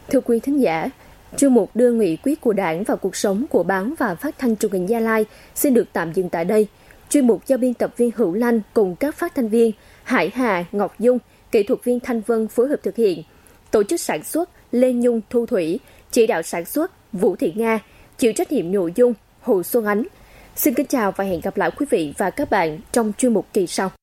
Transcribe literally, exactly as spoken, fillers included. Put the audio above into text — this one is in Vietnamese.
Thưa quý thính giả, chuyên mục đưa nghị quyết của Đảng vào cuộc sống của báo và phát thanh truyền hình Gia Lai xin được tạm dừng tại đây. Chuyên mục do biên tập viên Hữu Lanh cùng các phát thanh viên Hải Hà, Ngọc Dung, kỹ thuật viên Thanh Vân phối hợp thực hiện. Tổ chức sản xuất Lê Nhung, Thu Thủy, chỉ đạo sản xuất Vũ Thị Nga, chịu trách nhiệm nội dung Hồ Xuân Ánh. Xin kính chào và hẹn gặp lại quý vị và các bạn trong chuyên mục kỳ sau.